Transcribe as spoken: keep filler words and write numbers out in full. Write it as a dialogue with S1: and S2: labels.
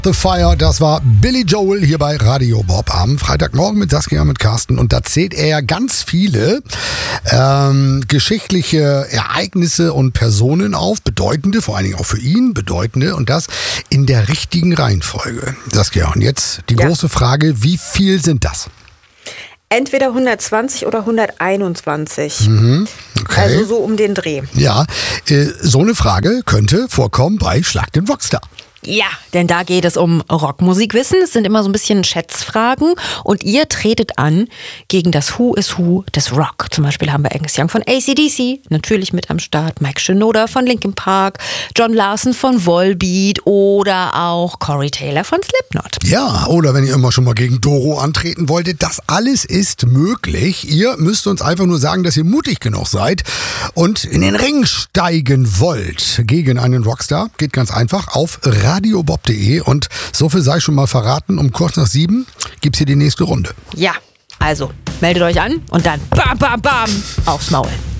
S1: The Fire, das war Billy Joel hier bei Radio Bob am Freitagmorgen mit Saskia, mit Carsten. Und da zählt er ja ganz viele ähm, geschichtliche Ereignisse und Personen auf, bedeutende, vor allen Dingen auch für ihn, bedeutende, und das in der richtigen Reihenfolge. Saskia, und jetzt die
S2: ja.
S1: große Frage, wie viel sind das?
S2: Entweder hundertzwanzig oder hunderteinundzwanzig.
S1: Mhm, okay.
S2: Also so um den Dreh.
S1: Ja, äh, so eine Frage könnte vorkommen bei Schlag den Rockstar.
S3: Ja, denn da geht es um Rockmusikwissen. Es sind immer so ein bisschen Schätzfragen und ihr tretet an gegen das Who is Who des Rock. Zum Beispiel haben wir Angus Young von A C D C, natürlich mit am Start, Mike Shinoda von Linkin Park, John Larson von Volbeat oder auch Corey Taylor von Slipknot.
S1: Ja, oder wenn ihr immer schon mal gegen Doro antreten wolltet, das alles ist möglich. Ihr müsst uns einfach nur sagen, dass ihr mutig genug seid und in den Ring steigen wollt gegen einen Rockstar. Geht ganz einfach auf radiobob punkt de und so viel sei schon mal verraten, um kurz nach sieben gibt's hier die nächste Runde.
S3: Ja, also meldet euch an und dann bam, bam, bam aufs Maul.